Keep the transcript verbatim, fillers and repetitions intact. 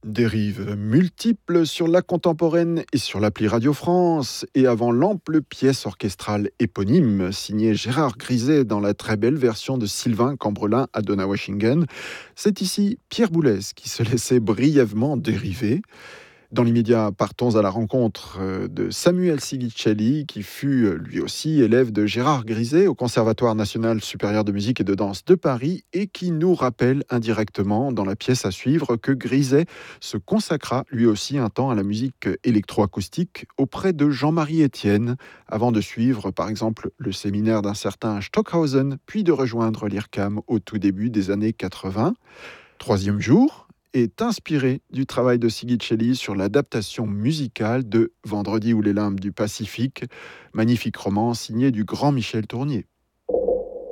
Dérives multiples sur la contemporaine et sur l'appli Radio France, et avant l'ample pièce orchestrale éponyme signée Gérard Griset dans la très belle version de Sylvain Cambrelin à Donaueschingen, c'est ici Pierre Boulez qui se laissait brièvement dériver. Dans l'immédiat, partons à la rencontre euh, de Samuel Sigicelli, qui fut euh, lui aussi élève de Gérard Griset au Conservatoire national supérieur de musique et de danse de Paris, et qui nous rappelle indirectement dans la pièce à suivre que Griset se consacra lui aussi un temps à la musique électroacoustique auprès de Jean-Marie Etienne, avant de suivre par exemple le séminaire d'un certain Stockhausen, puis de rejoindre l'I R C A M au tout début des années quatre-vingts. Troisième jour est inspiré du travail de Sigicelli sur l'adaptation musicale de Vendredi ou les limbes du Pacifique, magnifique roman signé du grand Michel Tournier.